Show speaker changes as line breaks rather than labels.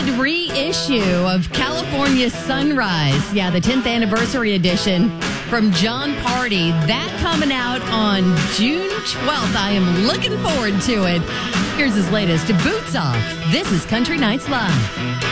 limited reissue of California Sunrise. Yeah, the 10th anniversary edition from John Party. That coming out on June 12th. I am looking forward to it. Here's his latest, Boots Off. This is Country Nights Live.